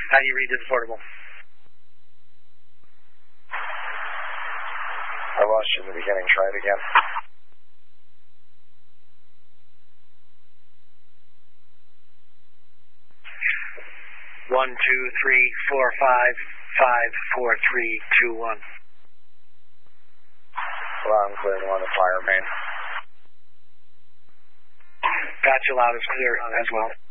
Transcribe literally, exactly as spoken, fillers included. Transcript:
How do you read this portable? I lost you in the beginning. Try it again. One, two, three, four, five, five, four, three, two, one. Loud and clear, one to fire main. Gotcha, loud is clear as well.